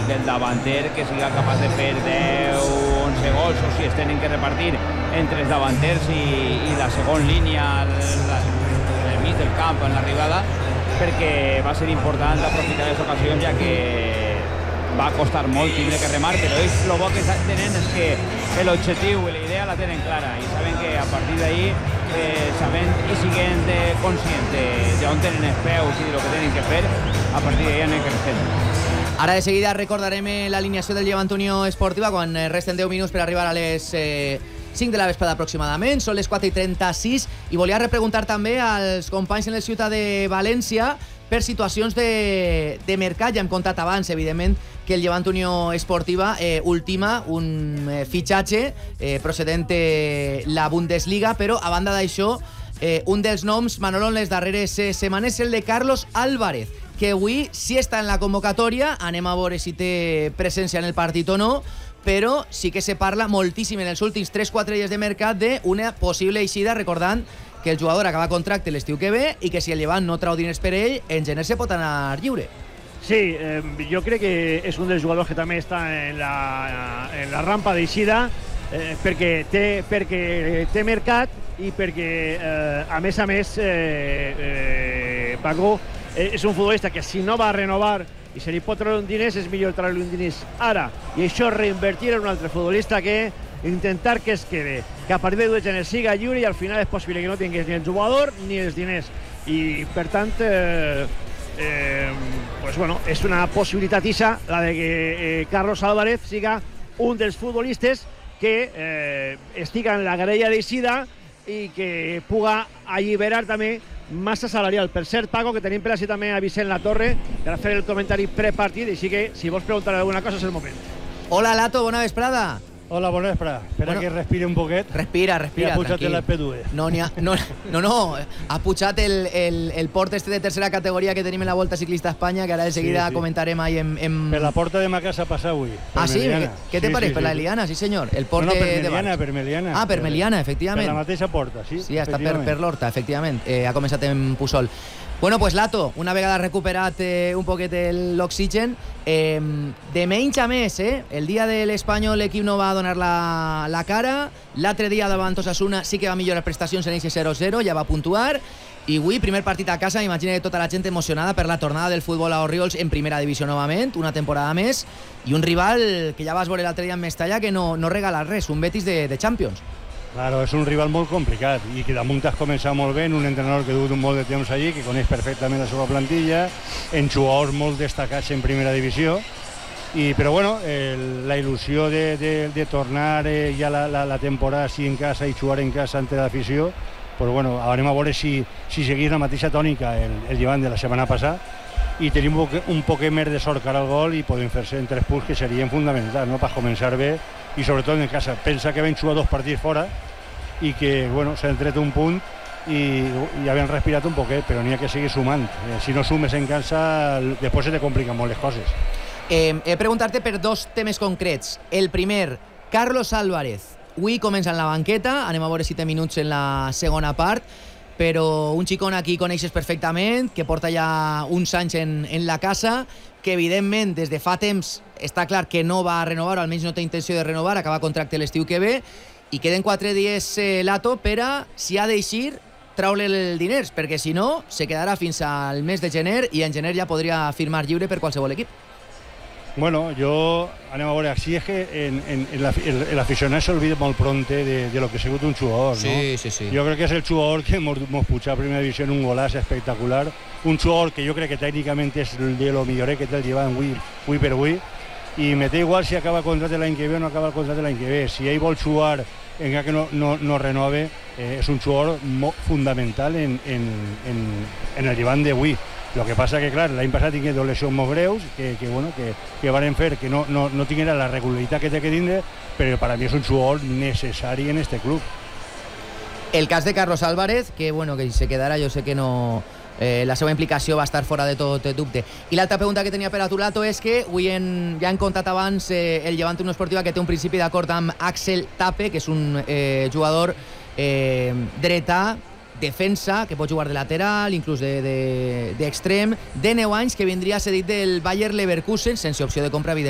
del davanter que siga capaç de fer 10-11 gols, o si es tenen que repartir entre els davanters i la segona línia al mig del camp en l'arribada, perquè va ser important aprofitar les ocasions, ja que va costar molt tindre que remar, però ells el bo que tenen és que l'objectiu i la idea la tenen clara i saben que a partir d'ahí saben i siguen conscients d'on tenen els peus i del que tenen que fer, a partir d'ahí anem creixent. Ara de seguida recordarem l'alineació del Llevant Unió Esportiva quan resten 10 minuts per arribar a les 5 de la vesprada aproximadament, són les 4:36, i volia repreguntar també als companys en el Ciutat de València per situacions de mercat. Ja hem contat abans, evidentment, que el Llevant Unió Esportiva ultima un fitxatge procedent de la Bundesliga, però a banda d'això, un dels noms, Manolo, en les darreres setmanes és el de Carlos Álvarez, que avui sí està en la convocatòria. Anem a veure si té presència en el partit o no, però sí que se parla moltíssim en els últims 3-4 dies de mercat d'una possible eixida, recordant que el jugador acaba contracte l'estiu que ve i que si el Llevant no trau diners per ell, en gener se pot anar lliure. Sí, jo crec que és un dels jugadors que també està en la rampa d'eixida, perquè té mercat i perquè, a més, Paco és un futbolista que si no va a renovar i se li pot treure un diners, és millor treure un diners ara, i això reinvertir en un altre futbolista que intentar que es quede, que a partir de gener siga lliure i al final és possible que no tingués ni el jugador ni els diners, i per tant pues bueno, és una possibilitat isa la de que Carlos Álvarez siga un dels futbolistes que estiga en la grella d'eixida i que puga alliberar també massa salarial. Per cert, Paco, que tenim per així també a Vicent Latorre per fer el comentari prepartit, així que si vols preguntar alguna cosa és el moment. Hola, Lato, bona vesprada. Hola, bona vesprada. Espera que respire un poquet. Respira, I ha pujat la P2. No, ha pujat el port este de tercera categoria que tenim en la Volta Ciclista a Espanya, que ara de seguida comentarem ahí en... Per la porta de ma casa passa avui. Ah, sí? Què te pareix? Per la Eliana, sí senyor. El port no, per Meliana. Ah, per Meliana, efectivament. Per la mateixa porta, sí. Sí, està per l'Horta, efectivament. Ha començat en Puçol. Bueno, pues Lato, una vegada recuperat un poquet l'oxigen, de menys a més, el dia de l'Espanyol l'equip no va donar la cara, l'altre dia davant Osasuna sí que va millorar prestacions en eixe 0-0, ja va puntuar, i avui, primer partit a casa, m'imagino que tota la gent emocionada per la tornada del futbol a Orriols en primera divisió novament, una temporada més, i un rival que ja vas veure l'altre dia en Mestalla que no regala res, un Betis de Champions. Claro, és un rival molt complicat i que damunt has començat molt bé, un entrenador que ha dut un molt de temps allí, que coneix perfectament la seva plantilla, en jugadors molt destacats en primera divisió, però bueno, la il·lusió de tornar ja la temporada així en casa i jugar en casa ante l'afició, pues bueno, anem a veure si seguís la mateixa tònica el Llevant de la setmana passada i tenim un poquet més de sort cara al gol i podem fer-se en 3 punts que serien fonamentals, no?, per començar bé i sobretot en casa. Pensa que vam jugar 2 partits fora i que bueno, s'han tret un punt i havien respirat un poquet, però n'hi ha que seguir sumant. Si no sumes en casa, després se te compliquen molt les coses. He preguntar-te per 2 temes concrets. El primer, Carlos Álvarez. Avui comença en la banqueta, anem a veure si té minuts en la segona part, però un xicón aquí coneixes perfectament, que porta ja uns anys en la casa, que evidentment des de fa temps està clar que no va a renovar, o almenys no té intenció de renovar, acaba contracte l'estiu que ve, i queden 4 dies, Lato, per a, si ha d'eixir, traure els diners, perquè si no, se quedarà fins al mes de gener i en gener ja podria firmar lliure per qualsevol equip. Bueno, anem a veure, sí, és que l'aficionat s'olvida molt pronte de lo que ha sigut un jugador, no? Sí. Jo crec que és el jugador que mos puja a primera divisió en un golaç espectacular, un jugador que jo crec que tècnicament és de lo millor que té el Llevant avui per avui, i me té igual si acaba el contracte l'any que ve o no acaba el contracte l'any que ve. Si ell vol jugar encara que no renove, és un jugador molt fundamental en el Llevant d'avui. El que passa que, clar, l'any passat tingué 2 lesions molt greus que van fer que no tinguera la regularitat que té que tindre, però per a mi és un jugador necessari en este club. El cas de Carlos Álvarez, que se quedarà, jo sé que no... la seva implicació va estar fora de tot dubte. I l'altra pregunta que tenia per a tu, Lato, és que avui ja hem contat abans el Llevant Unió Esportiva que té un principi d'acord amb Axel Tape, que és un jugador dretà, defensa, que pot jugar de lateral, inclús d'extrem, de 9 anys, que vindria cedit del Bayer Leverkusen, sense opció de compra, evidentment.